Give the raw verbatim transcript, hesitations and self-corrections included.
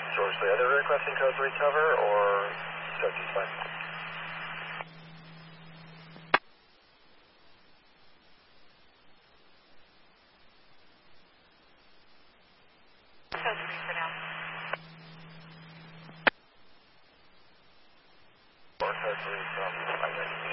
Source three, are they requesting code three cover or subject fine? Code three for now. Or code three from identity.